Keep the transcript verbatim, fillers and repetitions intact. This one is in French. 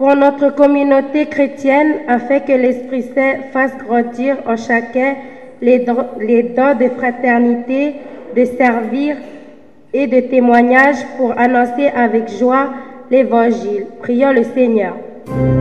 pour notre communauté chrétienne, afin que l'Esprit Saint fasse grandir en chacun les dons, les dons de fraternité, de servir et de témoignage pour annoncer avec joie l'Évangile. Prions le Seigneur.